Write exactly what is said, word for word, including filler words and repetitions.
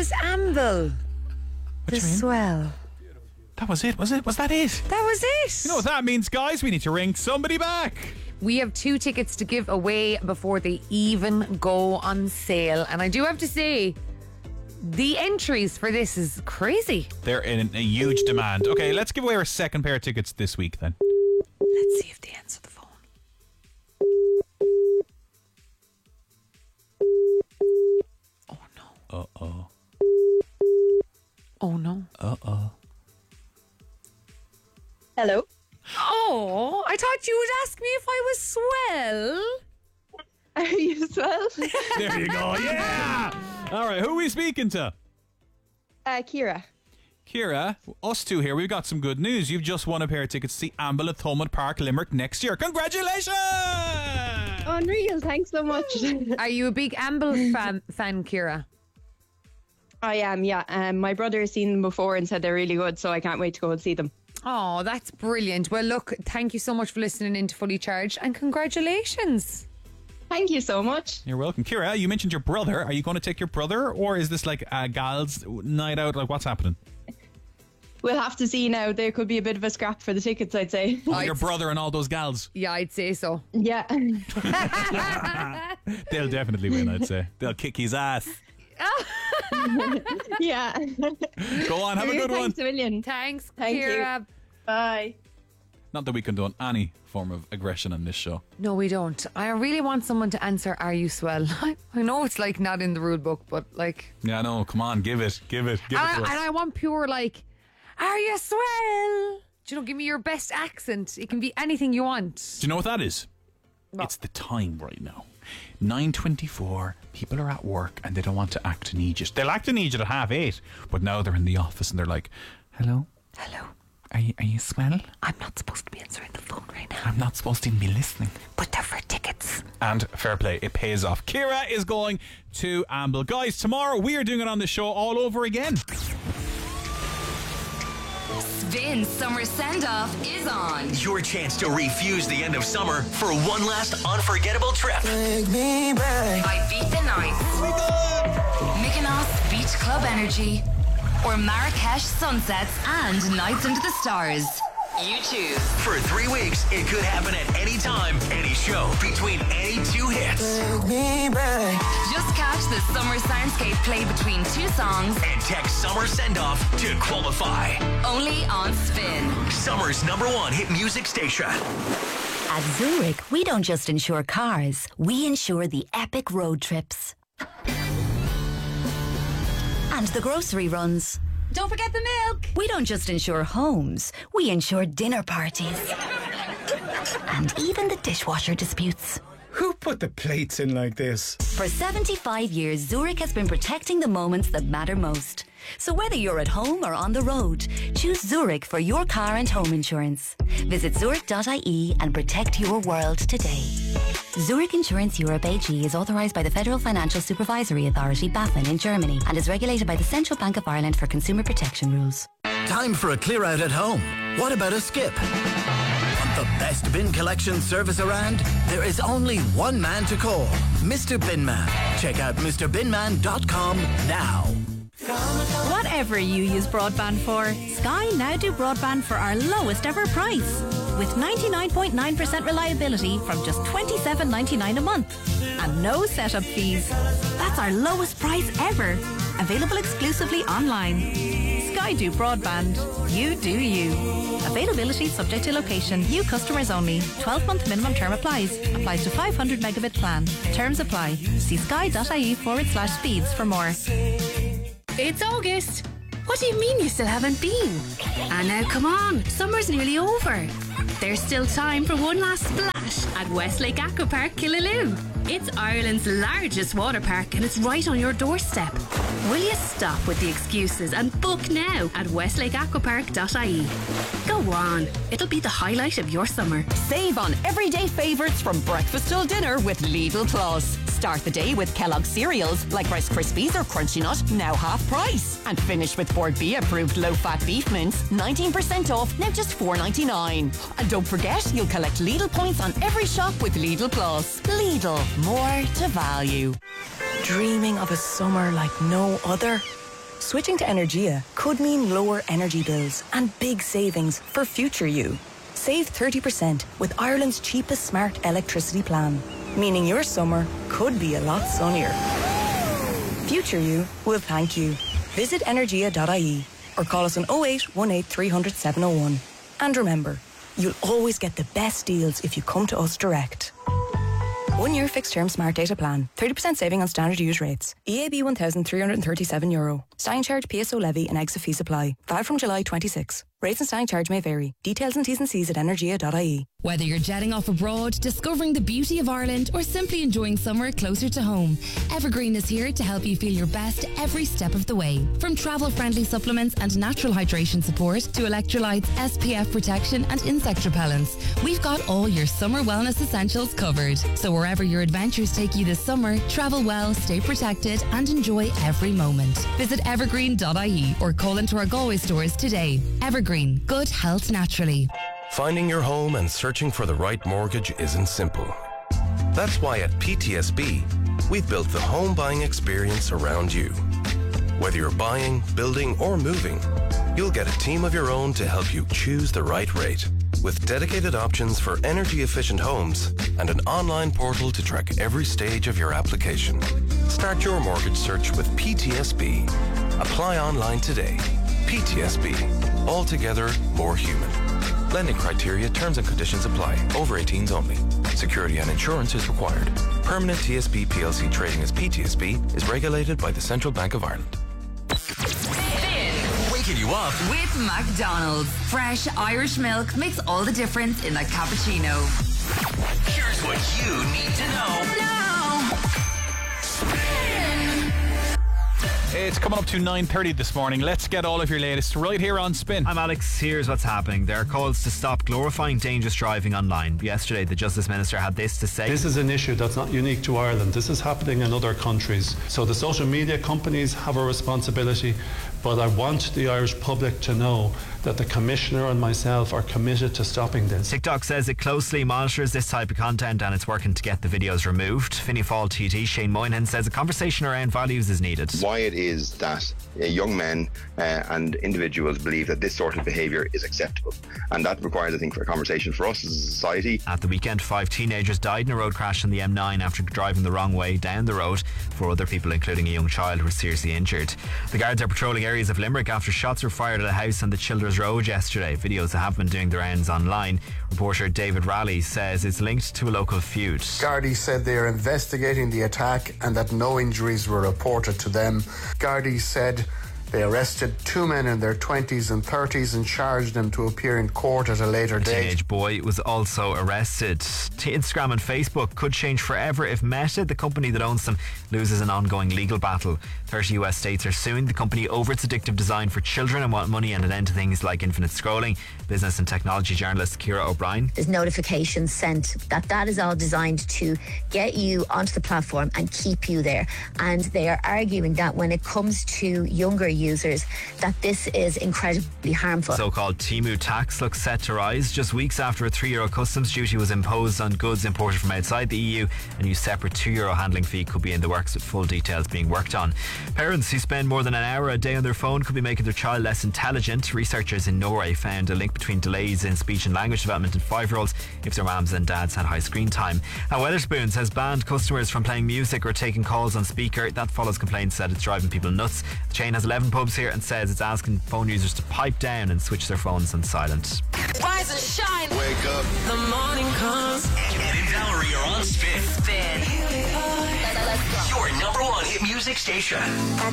was Amble. The swell. That was it, was it? Was that it? That was it. You know what that means, guys? We need to ring somebody back. We have two tickets to give away before they even go on sale. And I do have to say, the entries for this is crazy. They're in a huge demand. Okay, let's give away our second pair of tickets this week then. Let's see if they answer the phone. Oh no. Uh-oh. Oh no. Uh-oh. Hello. Oh, I thought you would ask me if I was swell. Are you swell? There you go, yeah! All right, who are we speaking to? Uh, Kira. Kira, us two here, we've got some good news. You've just won a pair of tickets to see Amble at Thomond Park, Limerick next year. Congratulations! Unreal, thanks so much. Are you a big Amble fan, fan, Kira? I am, yeah. Um, my brother has seen them before and said they're really good, so I can't wait to go and see them. Oh, that's brilliant. Well, look, thank you so much for listening in to Fully Charged and congratulations. Thank you so much. You're welcome. Kira, you mentioned your brother. Are you going to take your brother, or is this like a gal's night out? Like, what's happening? We'll have to see now. There could be a bit of a scrap for the tickets, I'd say. Oh, your brother and all those gals. Yeah, I'd say so. Yeah. They'll definitely win, I'd say. They'll kick his ass. Yeah. Go on, have a good one. Thanks a million. Thanks, Thank Kira. you. Bye. Not that we condone any form of aggression on this show. No, we don't. I really want someone to answer, are you swell? I, I know it's like not in the rule book, but like... Yeah, no, come on, give it, give it, give and, it to I, us. and I want pure like, are you swell? Do you know, give me your best accent. It can be anything you want. Do you know what that is? What? It's the time right now. nine twenty-four, people are at work and they don't want to act an idiot. They'll act an idiot at half eight, but now they're in the office and they're like, hello? Hello. Are you, are you swell? I'm not supposed to be answering the phone right now. I'm not supposed to even be listening. But they're for tickets. And fair play, it pays off. Kira is going to Amble. Guys, tomorrow we are doing it on the show all over again. Spin's summer send-off is on. Your chance to refuse the end of summer for one last unforgettable trip. Take me back. Ibiza Nights. Mykonos Beach Club Energy. Or Marrakesh Sunsets and Nights into the Stars. You choose. For three weeks, it could happen at any time, any show, between any two hits. Take me back. Just catch the summer soundscape play between two songs. And text Summer Send-Off to qualify. Only on Spin. Summer's number one hit music station. At Zurich, we don't just insure cars, we insure the epic road trips. And the grocery runs. Don't forget the milk. We don't just insure homes, we insure dinner parties. And even the dishwasher disputes. Who put the plates in like this? For seventy-five years, Zurich has been protecting the moments that matter most. So whether you're at home or on the road, choose Zurich for your car and home insurance. Visit zurich dot I E and protect your world today. Zurich Insurance Europe A G is authorised by the Federal Financial Supervisory Authority, BaFin, in Germany and is regulated by the Central Bank of Ireland for consumer protection rules. Time for a clear out at home. What about a skip? Want the best bin collection service around? There is only one man to call, Mister Binman. Check out Mr Binman dot com now. Whatever you use broadband for, Sky now do broadband for our lowest ever price. With ninety-nine point nine percent reliability from just twenty-seven ninety-nine a month. And no setup fees. That's our lowest price ever. Available exclusively online. Sky do broadband. You do you. Availability subject to location. New customers only. twelve month minimum term applies. Applies to five hundred megabit plan. Terms apply. See sky dot I E forward slash speeds for more. It's August. What do you mean you still haven't been? And now come on, summer's nearly over. There's still time for one last splash at Westlake Aquapark Killaloe. It's Ireland's largest water park and it's right on your doorstep. Will you stop with the excuses and book now at westlake aquapark dot I E? Go on, it'll be the highlight of your summer. Save on everyday favourites from breakfast till dinner with Lidl Plus. Start the day with Kellogg's cereals like Rice Krispies or Crunchy Nut, now half price. And finish with Ford B approved low-fat beef mince, nineteen percent off, now just four ninety-nine. And don't forget, you'll collect Lidl points on every shop with Lidl Plus. Lidl, more to value. Dreaming of a summer like no other? Switching to Energia could mean lower energy bills and big savings for future you. Save thirty percent with Ireland's cheapest smart electricity plan, meaning your summer could be a lot sunnier. Future you will thank you. Visit energia dot I E or call us on oh eight one eight three hundred seven oh one. And remember, you'll always get the best deals if you come to us direct. One year fixed term smart data plan. thirty percent saving on standard use rates. E A B one thousand three hundred thirty-seven euro. Standing charge, P S O levy and exit fees apply. Valid from July twenty-sixth. Rates and standing charge may vary. Details and T's and C's at energia dot I E. Whether you're jetting off abroad, discovering the beauty of Ireland, or simply enjoying summer closer to home, Evergreen is here to help you feel your best every step of the way. From travel-friendly supplements and natural hydration support to electrolytes, S P F protection and insect repellents, we've got all your summer wellness essentials covered. So wherever your adventures take you this summer, travel well, stay protected and enjoy every moment. Visit evergreen dot I E or call into our Galway stores today. Evergreen, good health naturally. Finding your home and searching for the right mortgage isn't simple. That's why at P T S B, we've built the home buying experience around you. Whether you're buying, building, or moving, you'll get a team of your own to help you choose the right rate. With dedicated options for energy-efficient homes and an online portal to track every stage of your application. Start your mortgage search with P T S B. Apply online today. P T S B. Altogether more human. Lending criteria, terms and conditions apply. Over eighteens only. Security and insurance is required. Permanent T S B P L C trading as P T S B is regulated by the Central Bank of Ireland. Waking you up with McDonald's. Fresh Irish milk makes all the difference in a cappuccino. Here's what you need to know. No. It's coming up to nine thirty this morning. Let's get all of your latest right here on Spin. I'm Alex. Here's what's happening. There are calls to stop glorifying dangerous driving online. Yesterday, the Justice Minister had this to say. This is an issue that's not unique to Ireland. This is happening in other countries. So the social media companies have a responsibility, but I want the Irish public to know that the Commissioner and myself are committed to stopping this. TikTok says it closely monitors this type of content and it's working to get the videos removed. Fianna Fáil T T Shane Moynihan says a conversation around values is needed. Why it is that uh, young men uh, and individuals believe that this sort of behaviour is acceptable, and that requires, I think, for a conversation for us as a society. At the weekend, five teenagers died in a road crash on the M nine after driving the wrong way down the road. Four other people, including a young child, were seriously injured. The guards are patrolling areas of Limerick after shots were fired at a house on the Childers Road yesterday. Videos have been doing the rounds online. Reporter David Raleigh says it's linked to a local feud. Gardaí said they are investigating the attack and that no injuries were reported to them. Gardaí said they arrested two men in their twenties and thirties and charged them to appear in court at a later a date. A teenage boy was also arrested. Instagram and Facebook could change forever if Meta, the company that owns them, loses an ongoing legal battle. thirty U S states are suing the company over its addictive design for children and want money and an end to things like infinite scrolling. Business and technology journalist Ciara O'Brien. There's notifications sent that that is all designed to get you onto the platform and keep you there. And they are arguing that when it comes to younger users, that this is incredibly harmful. So-called Temu tax looks set to rise just weeks after a three euro customs duty was imposed on goods imported from outside the E U. A new separate two euro handling fee could be in the works, with full details being worked on. Parents who spend more than an hour a day on their phone could be making their child less intelligent. Researchers in Norway found a link between delays in speech and language development in five-year-olds if their mums and dads had high screen time. And Wetherspoons has banned customers from playing music or taking calls on speaker. That follows complaints that it's driving people nuts. The chain has eleven pubs here and says it's asking phone users to pipe down and switch their phones on silent. Rise and shine. Wake up. The morning comes. Ed and Valerie are on Spin. Spin. Your number one hit music station.